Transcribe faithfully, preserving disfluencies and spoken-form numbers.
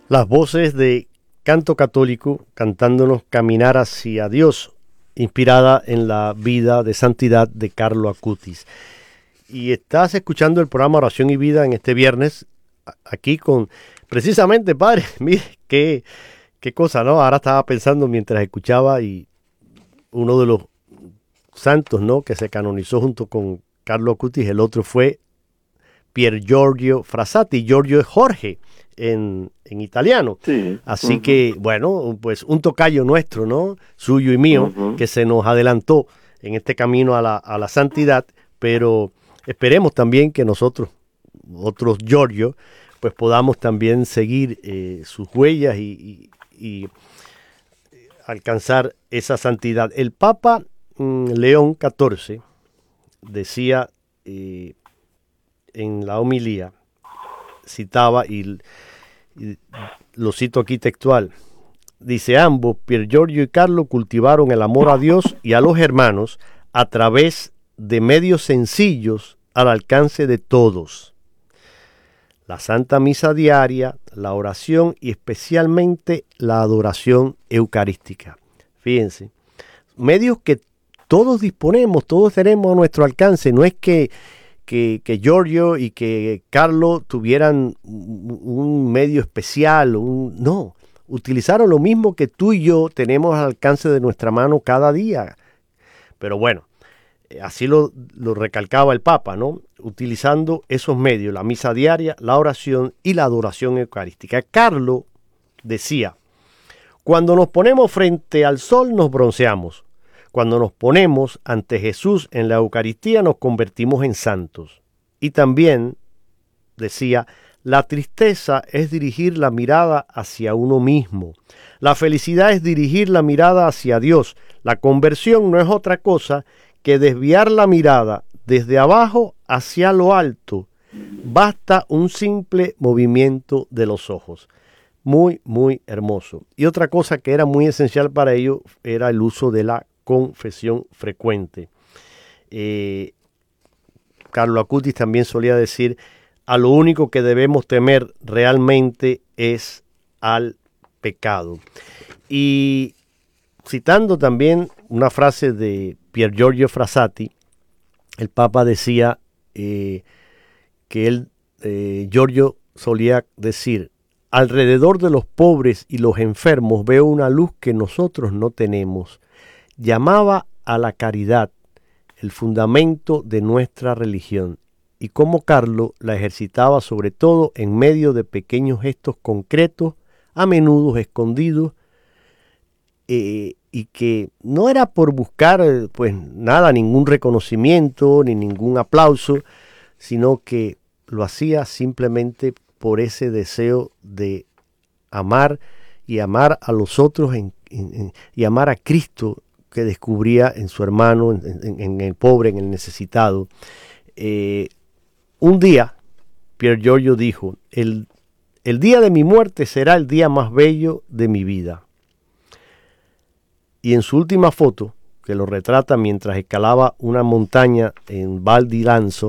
Las voces de Canto Católico cantándonos Caminar hacia Dios, inspirada en la vida de santidad de Carlo Acutis. Y estás escuchando el programa Oración y Vida en este viernes, aquí con, precisamente, padre, mire, qué, qué cosa, ¿no? Ahora estaba pensando mientras escuchaba y uno de los santos, ¿no?, que se canonizó junto con Carlo Acutis, el otro fue Pier Giorgio Frassati. Giorgio es Jorge en, en italiano. Sí. Así Uh-huh. que, bueno, pues un tocayo nuestro, ¿no?, suyo y mío, Uh-huh. que se nos adelantó en este camino a la, a la santidad, pero esperemos también que nosotros, otros Giorgio, pues podamos también seguir eh, sus huellas y, y, y alcanzar esa santidad. El Papa mm, León catorce decía eh, en la homilía, citaba y, y lo cito aquí textual, dice: ambos, Pier Giorgio y Carlo, cultivaron el amor a Dios y a los hermanos a través de medios sencillos al alcance de todos: la Santa Misa diaria, la oración y especialmente la adoración eucarística. Fíjense, medios que todos disponemos, todos tenemos a nuestro alcance. No es que, que, que Giorgio y que Carlo tuvieran un medio especial, un, no, utilizaron lo mismo que tú y yo tenemos al alcance de nuestra mano cada día. Pero bueno, así lo, lo recalcaba el Papa, ¿no? Utilizando esos medios, la misa diaria, la oración y la adoración eucarística. Carlo decía: cuando nos ponemos frente al sol nos bronceamos. Cuando nos ponemos ante Jesús en la Eucaristía nos convertimos en santos. Y también decía: la tristeza es dirigir la mirada hacia uno mismo. La felicidad es dirigir la mirada hacia Dios. La conversión no es otra cosa que desviar la mirada desde abajo hacia lo alto. Basta un simple movimiento de los ojos. Muy, muy hermoso. Y otra cosa que era muy esencial para ello era el uso de la confesión frecuente. Eh, Carlo Acutis también solía decir: a lo único que debemos temer realmente es al pecado. Y citando también una frase de Pier Giorgio Frassati, el Papa decía eh, que él, eh, Giorgio solía decir: alrededor de los pobres y los enfermos veo una luz que nosotros no tenemos. Llamaba a la caridad, el fundamento de nuestra religión, y como Carlo la ejercitaba sobre todo en medio de pequeños gestos concretos, a menudo escondidos, eh, y que no era por buscar pues nada, ningún reconocimiento ni ningún aplauso, sino que lo hacía simplemente por ese deseo de amar y amar a los otros en, en, en, y amar a Cristo que descubría en su hermano, en, en, en el pobre, en el necesitado. Eh, un día, Pier Giorgio dijo: el, el día de mi muerte será el día más bello de mi vida. Y en su última foto, que lo retrata mientras escalaba una montaña en Val di Lanzo,